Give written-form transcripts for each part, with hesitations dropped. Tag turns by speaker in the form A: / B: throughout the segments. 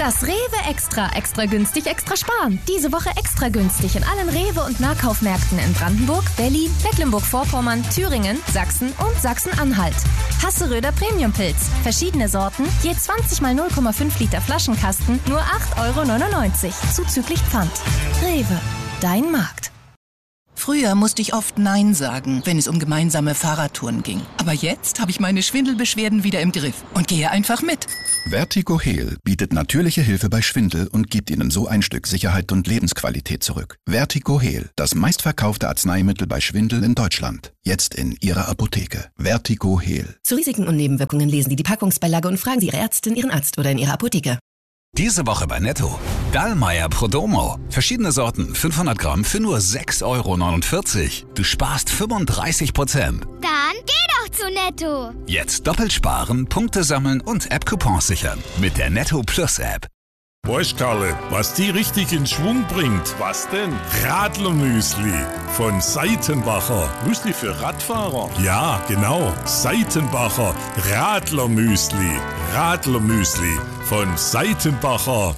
A: Das Rewe Extra. Extra günstig, extra sparen. Diese Woche extra günstig in allen Rewe- und Nahkaufmärkten in Brandenburg, Berlin, Mecklenburg-Vorpommern, Thüringen, Sachsen und Sachsen-Anhalt. Hasseröder Premiumpilz. Verschiedene Sorten, je 20 mal 0,5 Liter Flaschenkasten, nur 8,99 €. Zuzüglich Pfand. Rewe. Dein Markt.
B: Früher musste ich oft Nein sagen, wenn es um gemeinsame Fahrradtouren ging. Aber jetzt habe ich meine Schwindelbeschwerden wieder im Griff und gehe einfach mit.
C: Vertigo Heal bietet natürliche Hilfe bei Schwindel und gibt Ihnen so ein Stück Sicherheit und Lebensqualität zurück. Vertigo Heal, das meistverkaufte Arzneimittel bei Schwindel in Deutschland. Jetzt in Ihrer Apotheke. Vertigo Heal.
D: Zu Risiken und Nebenwirkungen lesen Sie die Packungsbeilage und fragen Sie Ihre Ärztin, Ihren Arzt oder in Ihrer Apotheke.
E: Diese Woche bei Netto. Dallmayr Prodomo. Verschiedene Sorten, 500 Gramm für nur 6,49 €. Du sparst 35%.
F: Dann geh doch zu Netto.
E: Jetzt doppelt sparen, Punkte sammeln und App-Coupons sichern. Mit der Netto Plus App.
G: Weißt Karle, was die richtig in Schwung bringt? Was denn? Radlermüsli von Seitenbacher. Müsli für Radfahrer? Ja, genau. Seitenbacher Radlermüsli. Radlermüsli von Seitenbacher.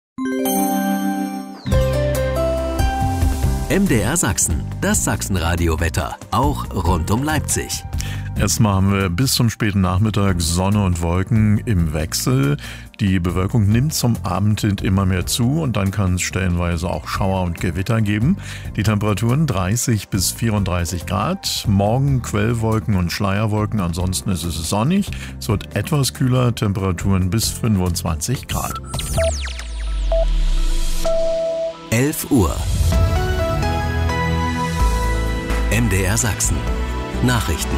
H: MDR Sachsen, das Sachsenradio-Wetter, auch rund um Leipzig.
I: Erstmal haben wir bis zum späten Nachmittag Sonne und Wolken im Wechsel. Die Bewölkung nimmt zum Abend hin immer mehr zu und dann kann es stellenweise auch Schauer und Gewitter geben. Die Temperaturen 30 bis 34 Grad. Morgen Quellwolken und Schleierwolken, ansonsten ist es sonnig. Es wird etwas kühler, Temperaturen bis 25 Grad.
H: 11 Uhr. MDR Sachsen. Nachrichten.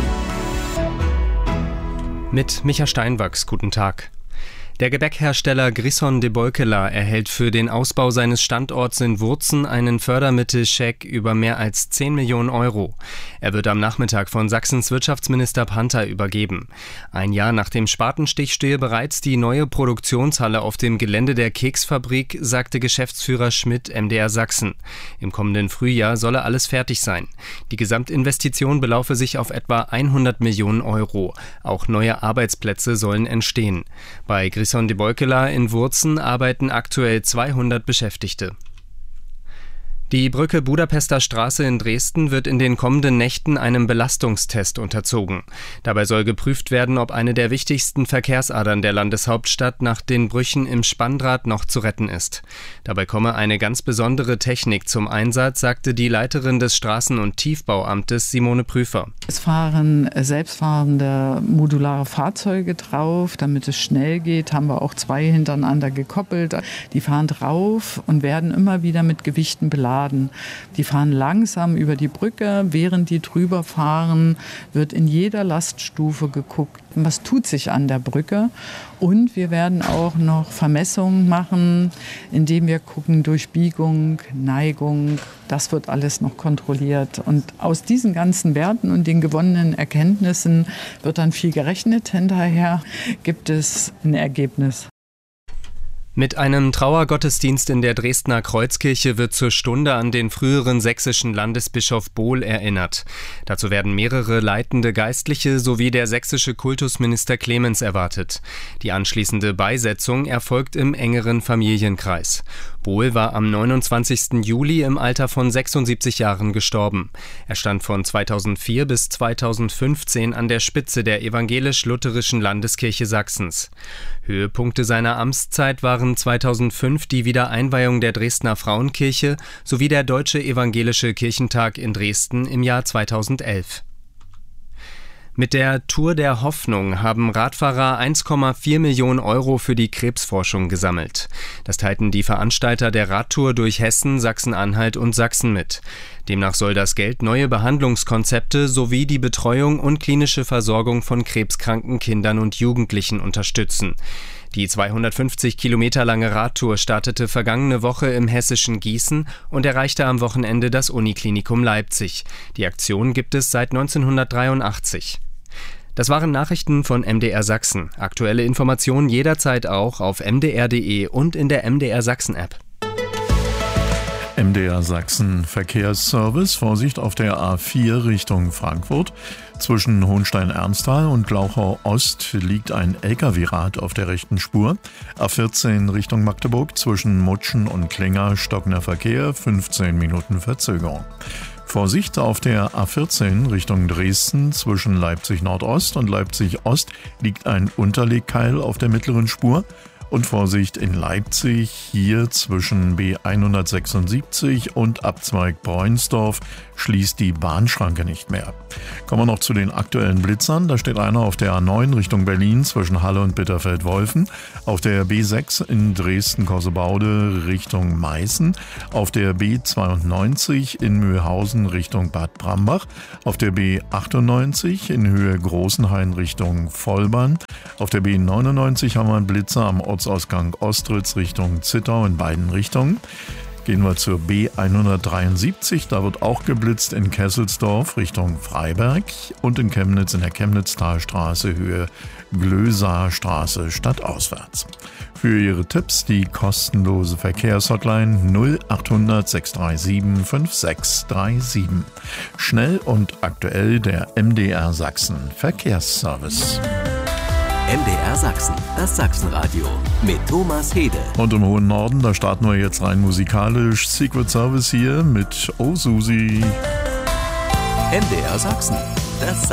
J: Mit Micha Steinwachs, guten Tag. Der Gebäckhersteller Grisson de Beukela erhält für den Ausbau seines Standorts in Wurzen einen Fördermittelscheck über mehr als 10 Millionen €. Er wird am Nachmittag von Sachsens Wirtschaftsminister Panter übergeben. Ein Jahr nach dem Spatenstich stehe bereits die neue Produktionshalle auf dem Gelände der Keksfabrik, sagte Geschäftsführer Schmidt MDR Sachsen. Im kommenden Frühjahr solle alles fertig sein. Die Gesamtinvestition belaufe sich auf etwa 100 Millionen €. Auch neue Arbeitsplätze sollen entstehen. Bei Grisson de Beukela in Wurzen arbeiten aktuell 200 Beschäftigte. Die Brücke Budapester Straße in Dresden wird in den kommenden Nächten einem Belastungstest unterzogen. Dabei soll geprüft werden, ob eine der wichtigsten Verkehrsadern der Landeshauptstadt nach den Brüchen im Spanndraht noch zu retten ist. Dabei komme eine ganz besondere Technik zum Einsatz, sagte die Leiterin des Straßen- und Tiefbauamtes Simone Prüfer.
K: Es fahren selbstfahrende modulare Fahrzeuge drauf, damit es schnell geht, haben wir auch 2 hintereinander gekoppelt. Die fahren drauf und werden immer wieder mit Gewichten beladen. Die fahren langsam über die Brücke. Während die drüber fahren, wird in jeder Laststufe geguckt, was tut sich an der Brücke. Und wir werden auch noch Vermessungen machen, indem wir gucken, Durchbiegung, Neigung. Das wird alles noch kontrolliert. Und aus diesen ganzen Werten und den gewonnenen Erkenntnissen wird dann viel gerechnet. Hinterher gibt es ein Ergebnis.
J: Mit einem Trauergottesdienst in der Dresdner Kreuzkirche wird zur Stunde an den früheren sächsischen Landesbischof Bohl erinnert. Dazu werden mehrere leitende Geistliche sowie der sächsische Kultusminister Clemens erwartet. Die anschließende Beisetzung erfolgt im engeren Familienkreis. Bohl war am 29. Juli im Alter von 76 Jahren gestorben. Er stand von 2004 bis 2015 an der Spitze der evangelisch-lutherischen Landeskirche Sachsens. Höhepunkte seiner Amtszeit waren 2005 die Wiedereinweihung der Dresdner Frauenkirche sowie der Deutsche Evangelische Kirchentag in Dresden im Jahr 2011. Mit der Tour der Hoffnung haben Radfahrer 1,4 Millionen € für die Krebsforschung gesammelt. Das teilten die Veranstalter der Radtour durch Hessen, Sachsen-Anhalt und Sachsen mit. Demnach soll das Geld neue Behandlungskonzepte sowie die Betreuung und klinische Versorgung von krebskranken Kindern und Jugendlichen unterstützen. Die 250 Kilometer lange Radtour startete vergangene Woche im hessischen Gießen und erreichte am Wochenende das Uniklinikum Leipzig. Die Aktion gibt es seit 1983. Das waren Nachrichten von MDR Sachsen. Aktuelle Informationen jederzeit auch auf mdr.de und in der MDR Sachsen App.
I: MDR Sachsen Verkehrsservice. Vorsicht auf der A4 Richtung Frankfurt. Zwischen Hohenstein-Ernsthal und Glauchau Ost liegt ein LKW-Rad auf der rechten Spur. A14 Richtung Magdeburg zwischen Mutschen und Klinger stockender Verkehr, 15 Minuten Verzögerung. Vorsicht auf der A14 Richtung Dresden zwischen Leipzig Nordost und Leipzig Ost liegt ein Unterlegkeil auf der mittleren Spur. Und Vorsicht in Leipzig, hier zwischen B176 und Abzweig Bräunsdorf schließt die Bahnschranke nicht mehr. Kommen wir noch zu den aktuellen Blitzern. Da steht einer auf der A9 Richtung Berlin zwischen Halle und Bitterfeld-Wolfen, auf der B6 in Dresden-Korsebaude Richtung Meißen, auf der B92 in Mühlhausen Richtung Bad Brambach, auf der B98 in Höhe Großenhain Richtung Vollbahn, auf der B99 haben wir einen Blitzer am Ortsausgang Ostritz Richtung Zittau in beiden Richtungen. Gehen wir zur B173, da wird auch geblitzt in Kesselsdorf Richtung Freiberg und in Chemnitz in der Chemnitztalstraße Höhe Glösastraße stadtauswärts. Für Ihre Tipps die kostenlose Verkehrshotline 0800 637 5637. Schnell und aktuell der MDR Sachsen Verkehrsservice.
H: MDR Sachsen, das Sachsenradio mit Thomas Hede.
I: Und im hohen Norden, da starten wir jetzt rein musikalisch. Secret Service hier mit Oh Susi.
H: MDR Sachsen, das